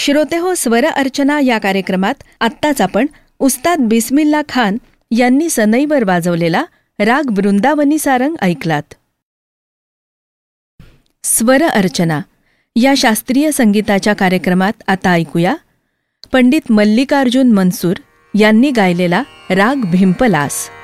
श्रोते हो, स्वर अर्चना या कार्यक्रमात आत्ताच आपण उस्ताद बिस्मिल्ला खान यांनी सनईवर वाजवलेला राग वृंदावनी सारंग ऐकलात. स्वर अर्चना या शास्त्रीय संगीताच्या कार्यक्रमात आता ऐकूया पंडित मल्लिकार्जुन मनसूर यांनी गायलेला राग भिंपलास.